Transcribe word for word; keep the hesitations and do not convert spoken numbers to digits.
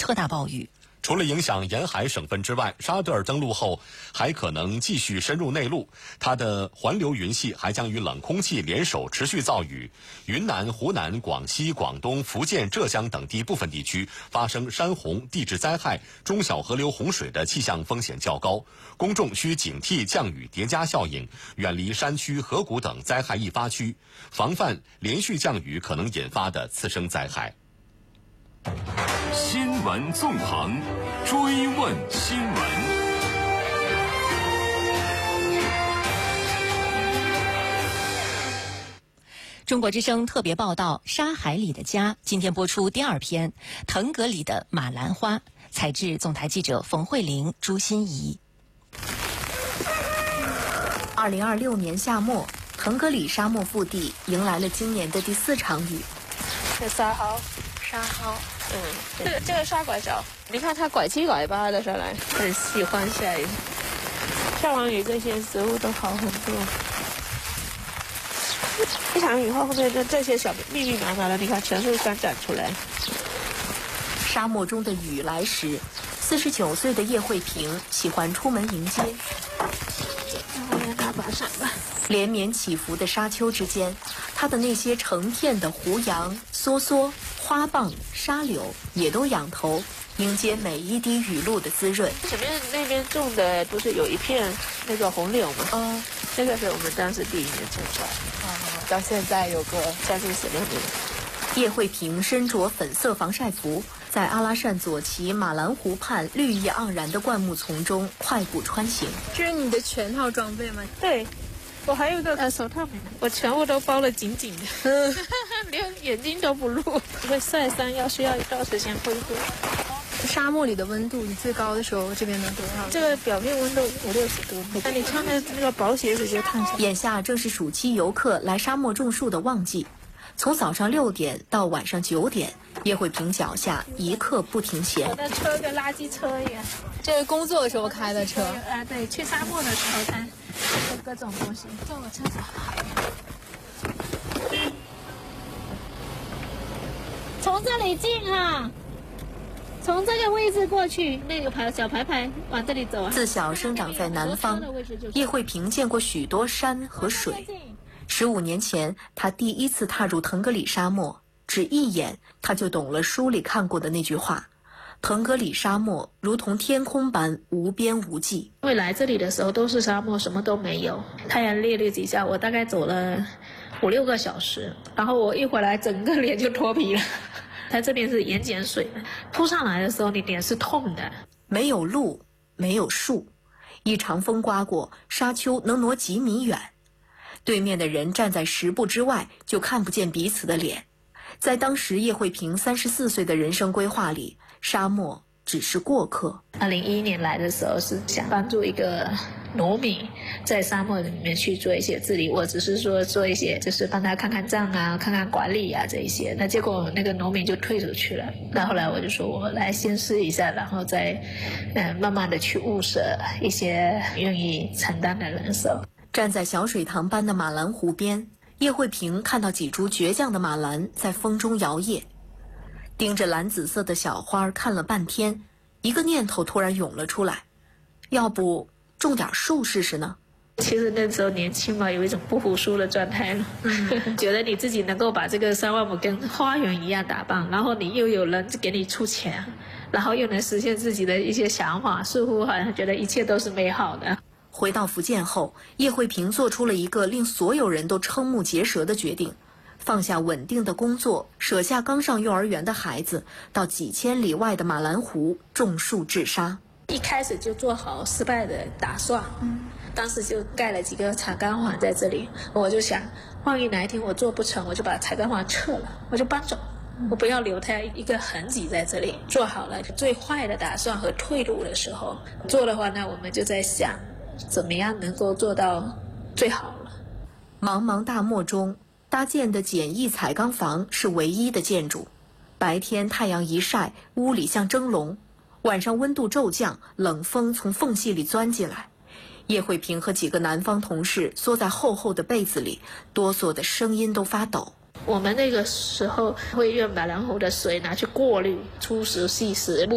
特大暴雨。 除了影响沿海省份之外，沙德尔登陆后还可能继续深入内陆。它的环流云系还将与冷空气联手持续造雨。云南、湖南、广西、广东、福建、浙江等地部分地区发生山洪、地质灾害、中小河流洪水的气象风险较高，公众需警惕降雨叠加效应，远离山区、河谷等灾害易发区，防范连续降雨可能引发的次生灾害。 新闻纵横，追问新闻。 中国之声特别报道《沙海里的家》，今天播出第二篇《腾格里的马兰花》，采制总台记者冯慧玲、朱欣怡。 二零二六年夏末，腾格里沙漠腹地迎来了今年的第四场雨。 这沙蒿， 沙蒿， 嗯，这个这个沙拐角，你看它拐七拐八的下来，很喜欢下雨。下完雨，这些植物都好很多。一场雨后，后面的这些小密密麻麻的，你看全是干长出来。 沙漠中的雨来时，四十九岁的叶慧萍喜欢出门迎接。 我来拿把伞吧。 连绵起伏的沙丘之间，它的那些成片的胡杨、梭梭、花蚌、沙柳也都仰头迎接每一滴雨露的滋润。 前面那边种的不是有一片那个红柳吗？ 嗯， 这个是我们当时第一年种出来， 嗯，到现在有个将近十六年。 叶慧萍身着粉色防晒服，在阿拉善左旗马兰湖畔绿意盎然的灌木丛中快步穿行。 这是你的全套装备吗？ 对，我还有个呃手套没拿，我全部都包得紧紧的，连眼睛都不露。因为晒伤要需要一段时间恢复。 沙漠里的温度，你最高的时候这边能多少？ 这个表面温度五六十度，那你穿的那个薄鞋子就烫伤。 眼下正是暑期游客来沙漠种树的旺季，从早上六点到晚上九点，叶慧萍脚下一刻不停歇。 我的车跟垃圾车一样。 这是工作的时候开的车啊？对，去沙漠的时候开，各种东西。坐我车子。从这里进啊，从这个位置过去，那个牌小牌牌往这里走啊。 自小生长在南方，叶慧萍见过许多山和水。十五年前，她第一次踏入腾格里沙漠，只一眼，她就懂了书里看过的那句话：腾格里沙漠如同天空般无边无际。 因为来这里的时候都是沙漠，什么都没有，太阳烈烈几下，我大概走了五六个小时，然后我一回来，整个脸就脱皮了。它这边是盐碱水，扑上来的时候你脸是痛的。 没有路，没有树，一场风刮过，沙丘能挪几米远。对面的人站在十步之外，就看不见彼此的脸。在当时叶慧萍三十四岁的人生规划里，沙漠只是过客。 二零一一年来的时候是想帮助一个农民在沙漠里面去做一些治理，我只是说做一些就是帮他看看账啊，看看管理啊这一些。那结果那个农民就退出去了。那后来我就说我来先试一下，然后再呃慢慢的去物色一些愿意承担的人手。 站在小水塘般的马兰湖边，叶慧萍看到几株倔强的马兰在风中摇曳，盯着蓝紫色的小花看了半天，一个念头突然涌了出来，要不种点树试试呢？ 其实那时候年轻嘛，有一种不服输的状态了，嗯、觉得你自己能够把这个三万亩跟花园一样打扮，然后你又有人给你出钱，然后又能实现自己的一些想法，似乎好像觉得一切都是美好的。 回到福建后，叶慧萍做出了一个令所有人都瞠目结舌的决定，放下稳定的工作，舍下刚上幼儿园的孩子，到几千里外的马兰湖种树治沙。 一开始就做好失败的打算，嗯，当时就盖了几个彩钢环在这里，我就想，万一哪一天我做不成，我就把彩钢环撤了，我就搬走，我不要留它一个痕迹在这里。做好了最坏的打算和退路的时候，做的话呢，我们就在想，怎么样能够做到最好了。 茫茫大漠中，搭建的简易彩钢房是唯一的建筑。白天太阳一晒，屋里像蒸笼；晚上温度骤降，冷风从缝隙里钻进来。叶慧萍和几个南方同事缩在厚厚的被子里，哆嗦的声音都发抖。 我们那个时候会用马兰湖的水拿去过滤，粗石细石。